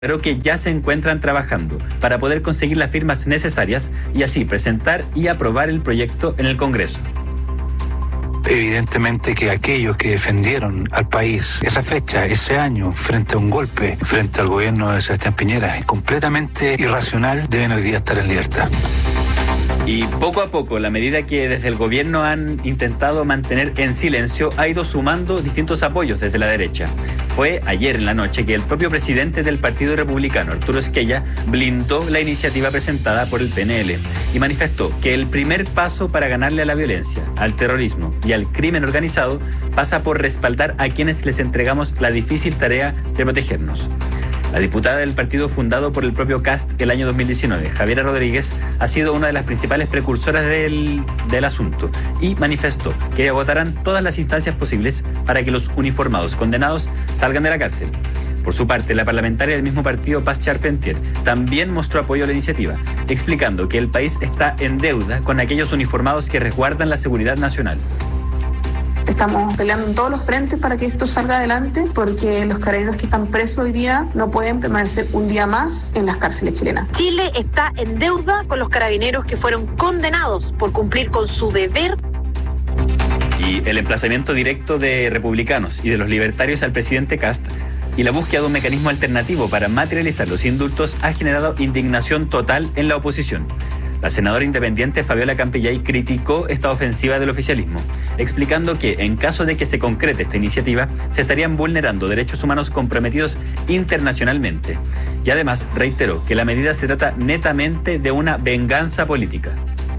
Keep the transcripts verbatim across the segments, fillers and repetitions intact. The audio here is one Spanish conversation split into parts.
pero que ya se encuentran trabajando para poder conseguir las firmas necesarias y así presentar y aprobar el proyecto en el Congreso. Evidentemente que aquellos que defendieron al país esa fecha, ese año, frente a un golpe, frente al gobierno de Sebastián Piñera, es completamente irracional, deben hoy día estar en libertad. Y poco a poco, la medida que desde el gobierno han intentado mantener en silencio ha ido sumando distintos apoyos desde la derecha. Fue ayer en la noche que el propio presidente del Partido Republicano, Arturo Esquella, blindó la iniciativa presentada por el P N L y manifestó que el primer paso para ganarle a la violencia, al terrorismo y al crimen organizado pasa por respaldar a quienes les entregamos la difícil tarea de protegernos. La diputada del partido fundado por el propio Kast el año dos mil diecinueve, Javiera Rodríguez, ha sido una de las principales precursoras del, del asunto y manifestó que agotarán todas las instancias posibles para que los uniformados condenados salgan de la cárcel. Por su parte, la parlamentaria del mismo partido, Paz Charpentier, también mostró apoyo a la iniciativa, explicando que el país está en deuda con aquellos uniformados que resguardan la seguridad nacional. Estamos peleando en todos los frentes para que esto salga adelante, porque los carabineros que están presos hoy día no pueden permanecer un día más en las cárceles chilenas. Chile está en deuda con los carabineros que fueron condenados por cumplir con su deber. Y el emplazamiento directo de republicanos y de los libertarios al presidente Kast y la búsqueda de un mecanismo alternativo para materializar los indultos ha generado indignación total en la oposición. La senadora independiente Fabiola Campillay criticó esta ofensiva del oficialismo, explicando que en caso de que se concrete esta iniciativa, se estarían vulnerando derechos humanos comprometidos internacionalmente. Y además reiteró que la medida se trata netamente de una venganza política.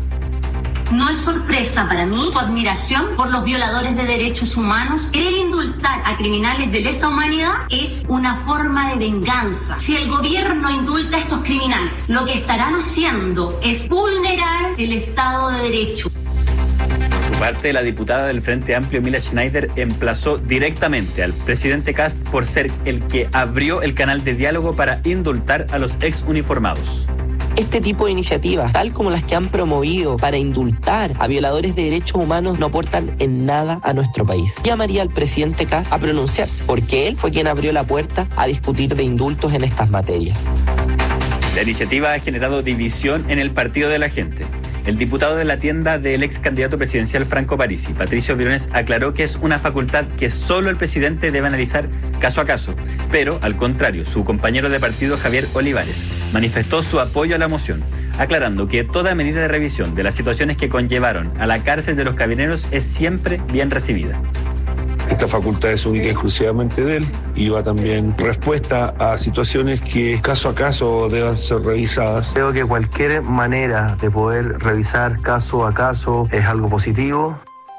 No es sorpresa para mí su admiración por los violadores de derechos humanos. Querer indultar a criminales de lesa humanidad es una forma de venganza. Si el gobierno indulta a estos criminales, lo que estarán haciendo es vulnerar el Estado de Derecho. Por su parte, la diputada del Frente Amplio, Mila Schneider, emplazó directamente al presidente Kast por ser el que abrió el canal de diálogo para indultar a los ex uniformados. Este tipo de iniciativas, tal como las que han promovido para indultar a violadores de derechos humanos, no aportan en nada a nuestro país. Llamaría al presidente Kast a pronunciarse, porque él fue quien abrió la puerta a discutir de indultos en estas materias. La iniciativa ha generado división en el partido de la gente. El diputado de la tienda del ex candidato presidencial Franco Parisi, Patricio Briones, aclaró que es una facultad que solo el presidente debe analizar caso a caso, pero al contrario, su compañero de partido Javier Olivares manifestó su apoyo a la moción, aclarando que toda medida de revisión de las situaciones que conllevaron a la cárcel de los carabineros es siempre bien recibida. Esta facultad es única y exclusivamente de él y va también respuesta a situaciones que caso a caso deban ser revisadas. Creo que cualquier manera de poder revisar caso a caso es algo positivo.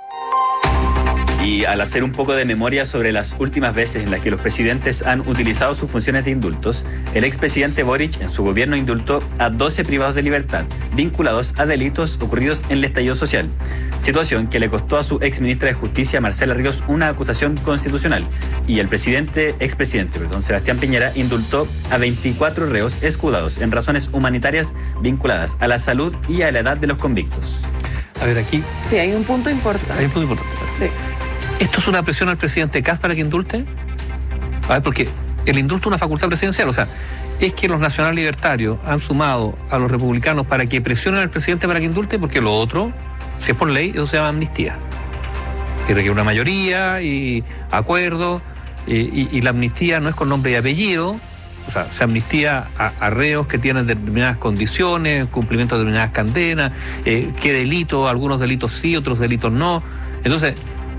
Y al hacer un poco de memoria sobre las últimas veces en las que los presidentes han utilizado sus funciones de indultos, el expresidente Boric en su gobierno indultó a doce privados de libertad vinculados a delitos ocurridos en el estallido social, situación que le costó a su exministra de Justicia, Marcela Ríos, una acusación constitucional. Y el presidente, expresidente, perdón, Sebastián Piñera, indultó a veinticuatro reos escudados en razones humanitarias vinculadas a la salud y a la edad de los convictos. A ver, aquí... Sí, hay un punto importante. Hay un punto importante. Sí. ¿Esto es una presión al presidente Kast para que indulte? A ver, porque el indulto es una facultad presidencial, o sea, es que los nacional libertarios han sumado a los republicanos para que presionen al presidente para que indulte, porque lo otro, si es por ley, eso se llama amnistía. Y requiere una mayoría y acuerdo, y, y, y la amnistía no es con nombre y apellido, o sea, se amnistía a, a reos que tienen determinadas condiciones, cumplimiento de determinadas condenas, eh, qué delito, algunos delitos sí, otros delitos no. Entonces,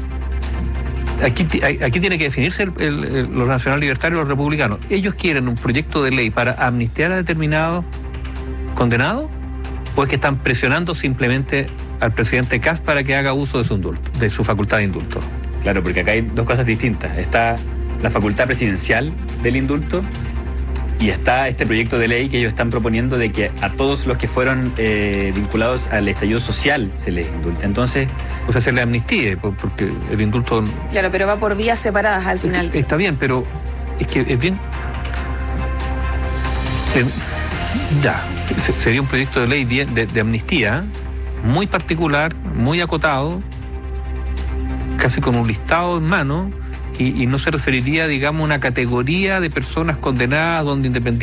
Aquí, aquí tiene que definirse el, el, el, los nacional libertarios y los republicanos. ¿Ellos quieren un proyecto de ley para amnistiar a determinados condenados? ¿O es que están presionando simplemente al presidente Kast para que haga uso de su indulto, de su facultad de indulto? Claro, porque acá hay dos cosas distintas. Está la facultad presidencial del indulto y está este proyecto de ley que ellos están proponiendo de que a todos los que fueron eh, vinculados al estallido social se les indulte. Entonces, o sea, se le amnistíe, porque el indulto... Claro, pero va por vías separadas al final. Está bien, pero es que es bien... Eh, ya, sería un proyecto de ley de, de, de amnistía muy particular, muy acotado, casi con un listado en mano, y, y no se referiría, digamos, a una categoría de personas condenadas donde independientemente